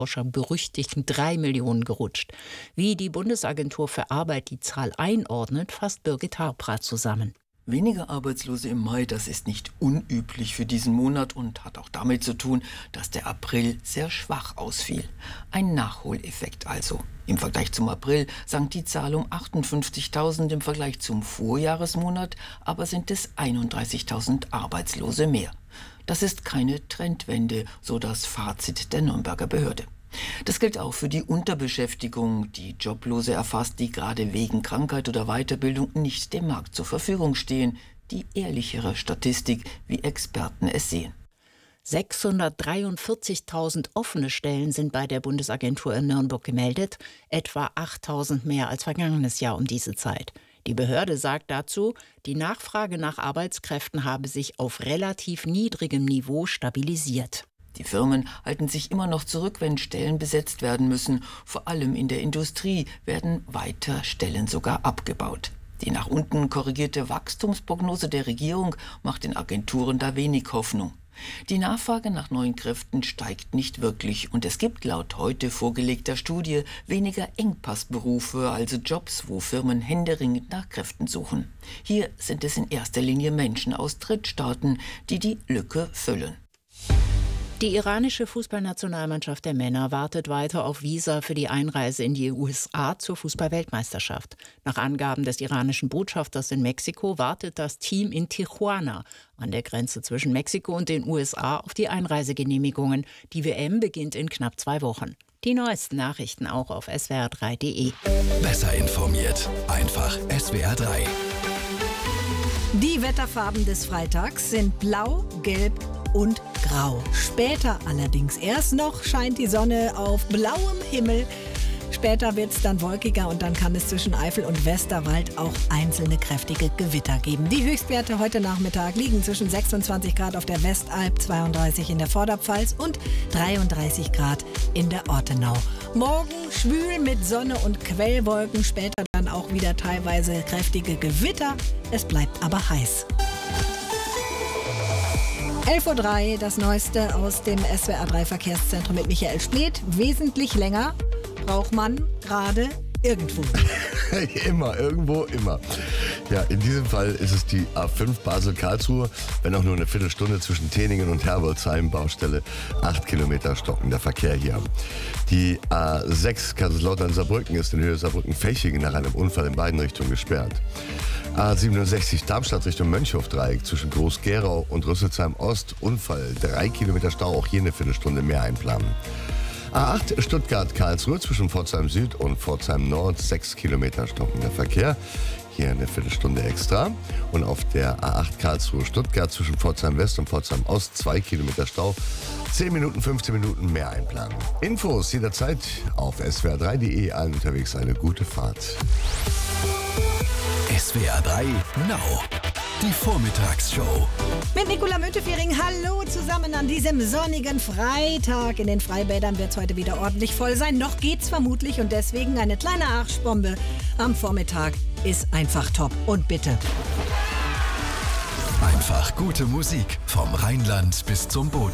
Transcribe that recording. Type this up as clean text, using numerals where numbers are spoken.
berüchtigten 3 Millionen gerutscht. Wie die Bundesagentur für Arbeit die Zahl einordnet, fasst Birgit Harpra zusammen. Weniger Arbeitslose im Mai, das ist nicht unüblich für diesen Monat und hat auch damit zu tun, dass der April sehr schwach ausfiel. Ein Nachholeffekt also. Im Vergleich zum April sank die Zahl um 58.000, im Vergleich zum Vorjahresmonat aber sind es 31.000 Arbeitslose mehr. Das ist keine Trendwende, so das Fazit der Nürnberger Behörde. Das gilt auch für die Unterbeschäftigung, die Joblose erfasst, die gerade wegen Krankheit oder Weiterbildung nicht dem Markt zur Verfügung stehen. Die ehrlichere Statistik, wie Experten es sehen. 643.000 offene Stellen sind bei der Bundesagentur in Nürnberg gemeldet, etwa 8.000 mehr als vergangenes Jahr um diese Zeit. Die Behörde sagt dazu, die Nachfrage nach Arbeitskräften habe sich auf relativ niedrigem Niveau stabilisiert. Die Firmen halten sich immer noch zurück, wenn Stellen besetzt werden müssen. Vor allem in der Industrie werden weiter Stellen sogar abgebaut. Die nach unten korrigierte Wachstumsprognose der Regierung macht den Agenturen da wenig Hoffnung. Die Nachfrage nach neuen Kräften steigt nicht wirklich und es gibt laut heute vorgelegter Studie weniger Engpassberufe, also Jobs, wo Firmen händeringend nach Kräften suchen. Hier sind es in erster Linie Menschen aus Drittstaaten, die die Lücke füllen. Die iranische Fußballnationalmannschaft der Männer wartet weiter auf Visa für die Einreise in die USA zur Fußball-Weltmeisterschaft. Nach Angaben des iranischen Botschafters in Mexiko wartet das Team in Tijuana an der Grenze zwischen Mexiko und den USA auf die Einreisegenehmigungen. Die WM beginnt in knapp 2 Wochen. Die neuesten Nachrichten auch auf swr3.de. Besser informiert, einfach SWR3. Die Wetterfarben des Freitags sind blau, gelb und grau. Später allerdings erst noch scheint die Sonne auf blauem Himmel. Später wird es dann wolkiger und dann kann es zwischen Eifel und Westerwald auch einzelne kräftige Gewitter geben. Die Höchstwerte heute Nachmittag liegen zwischen 26 Grad auf der Westalb, 32 in der Vorderpfalz und 33 Grad in der Ortenau. Morgen schwül mit Sonne und Quellwolken, später dann auch wieder teilweise kräftige Gewitter. Es bleibt aber heiß. 11:03 Uhr, das Neueste aus dem SWR3 Verkehrszentrum mit Michael Spleth. Wesentlich länger braucht man gerade irgendwo. Immer, irgendwo, immer. Ja, in diesem Fall ist es die A5 Basel-Karlsruhe, wenn auch nur eine Viertelstunde zwischen Teningen und Herbolzheim, Baustelle, 8 Kilometer stockender Verkehr hier. Die A6 Kaiserslautern-Saarbrücken ist in Höhe Saarbrücken-Fechingen nach einem Unfall in beiden Richtungen gesperrt. A67 Darmstadt Richtung Mönchhof-Dreieck zwischen Groß-Gerau und Rüsselsheim Ost, Unfall, 3 Kilometer Stau, auch hier eine Viertelstunde mehr einplanen. A8 Stuttgart-Karlsruhe zwischen Pforzheim Süd und Pforzheim Nord, 6 Kilometer stockender Verkehr. Hier eine Viertelstunde extra. Und auf der A8 Karlsruhe-Stuttgart zwischen Pforzheim West und Pforzheim Ost, 2 Kilometer Stau. 10 Minuten, 15 Minuten mehr einplanen. Infos jederzeit auf swr3.de. Allen unterwegs eine gute Fahrt. SWR3 Now. Die Vormittagsshow. Mit Nicola Müntefering, hallo zusammen an diesem sonnigen Freitag. In den Freibädern wird es heute wieder ordentlich voll sein. Noch geht's vermutlich und deswegen eine kleine Arschbombe am Vormittag ist einfach top. Und bitte. Einfach gute Musik vom Rheinland bis zum Boden.